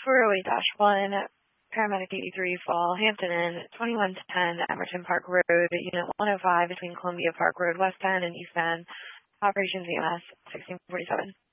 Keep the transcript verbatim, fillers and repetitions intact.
four oh eight dash one, Paramedic eighty-three, Fall, Hampton Inn, twenty-one ten Emerson Park Road, Unit one oh five between Columbia Park Road, West End and East End, Operations E M S, sixteen forty-seven.